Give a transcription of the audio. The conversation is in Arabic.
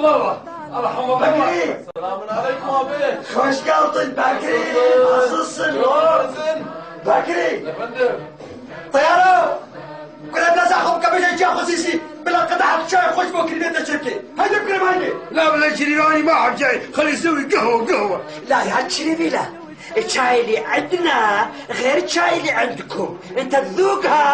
الله ارحم بكري. السلام عليكم ابي. خوش قلطن بكري. عزيز النور بكري. يا فندم. طياره كلها بلا زحمه كبش جا خصيصي بلا قطعه شاي خوش بكري بيت الشركه. هيدا بكري مالي. لا بلا شريراني ما حد جاي، خلي يسوي قهوه. لا يا شريفي لا. الشاي اللي عندنا غير الشاي اللي عندكم، انت تذوقها